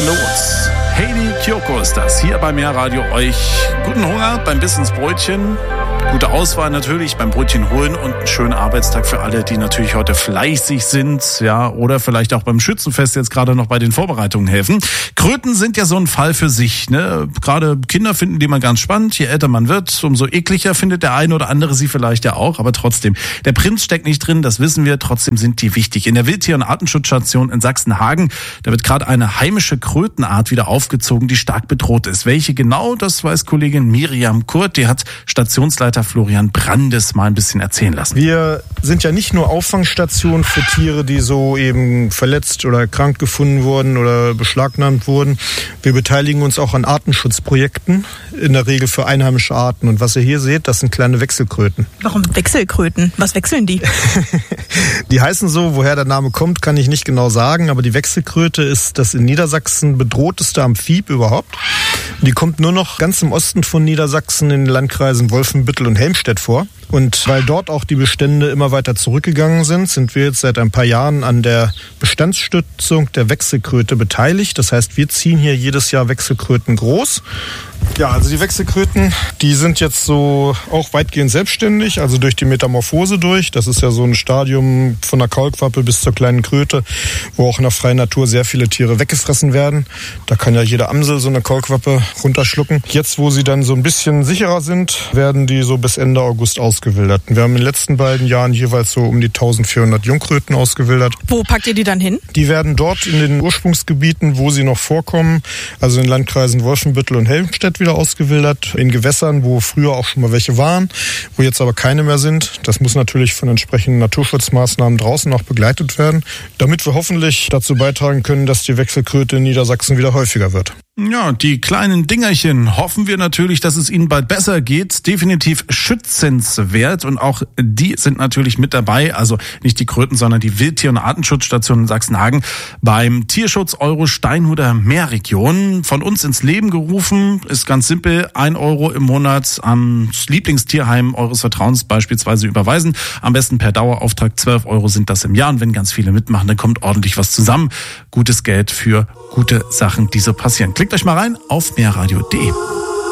los. Heidi Kyoko ist das. Hier bei Mehrradio euch guten Hunger beim Biss ins Brötchen. Gute Auswahl natürlich beim Brötchen holen und einen schönen Arbeitstag für alle, die natürlich heute fleißig sind, ja, oder vielleicht auch beim Schützenfest jetzt gerade noch bei den Vorbereitungen helfen. Kröten sind ja so ein Fall für sich, ne? Gerade Kinder finden die mal ganz spannend. Je älter man wird, umso ekliger findet der eine oder andere sie vielleicht ja auch, aber trotzdem. Der Prinz steckt nicht drin, das wissen wir, trotzdem sind die wichtig. In der Wildtier- und Artenschutzstation in Sachsenhagen, da wird gerade eine heimische Krötenart wieder aufgezogen, die stark bedroht ist. Welche genau, das weiß Kollegin Miriam Kurt, die hat Stationsleiter Florian Brandes mal ein bisschen erzählen lassen. Wir sind ja nicht nur Auffangstation für Tiere, die so eben verletzt oder krank gefunden wurden oder beschlagnahmt wurden. Wir beteiligen uns auch an Artenschutzprojekten, in der Regel für einheimische Arten. Und was ihr hier seht, das sind kleine Wechselkröten. Warum Wechselkröten? Was wechseln die? Die heißen so, woher der Name kommt, kann ich nicht genau sagen, aber die Wechselkröte ist das in Niedersachsen bedrohteste Amphib überhaupt. Die kommt nur noch ganz im Osten von Niedersachsen in den Landkreisen Wolfenbüttel und Helmstedt vor. Und weil dort auch die Bestände immer weiter zurückgegangen sind, sind wir jetzt seit ein paar Jahren an der Bestandsstützung der Wechselkröte beteiligt. Das heißt, wir ziehen hier jedes Jahr Wechselkröten groß. Ja, also die Wechselkröten, die sind jetzt so auch weitgehend selbstständig, also durch die Metamorphose durch. Das ist ja so ein Stadium von der Kaulquappe bis zur kleinen Kröte, wo auch in der freien Natur sehr viele Tiere weggefressen werden. Da kann ja jede Amsel so eine Kaulquappe runterschlucken. Jetzt, wo sie dann so ein bisschen sicherer sind, werden die so bis Ende August ausgewildert. Wir haben in den letzten beiden Jahren jeweils so um die 1400 Jungkröten ausgewildert. Wo packt ihr die dann hin? Die werden dort in den Ursprungsgebieten, wo sie noch vorkommen, also in den Landkreisen Wolfenbüttel und Helmstedt, wieder ausgewildert, in Gewässern, wo früher auch schon mal welche waren, wo jetzt aber keine mehr sind. Das muss natürlich von entsprechenden Naturschutzmaßnahmen draußen auch begleitet werden, damit wir hoffentlich dazu beitragen können, dass die Wechselkröte in Niedersachsen wieder häufiger wird. Ja, die kleinen Dingerchen hoffen wir natürlich, dass es ihnen bald besser geht. Definitiv schützenswert und auch die sind natürlich mit dabei. Also nicht die Kröten, sondern die Wildtier- und Artenschutzstation in Sachsenhagen beim Tierschutz Euro Steinhuder Meerregion. Von uns ins Leben gerufen, ist ganz simpel, 1 Euro im Monat am Lieblingstierheim eures Vertrauens beispielsweise überweisen. Am besten per Dauerauftrag, 12 Euro sind das im Jahr. Und wenn ganz viele mitmachen, dann kommt ordentlich was zusammen. Gutes Geld für gute Sachen, die so passieren. Klickt euch mal rein auf mehrradio.de.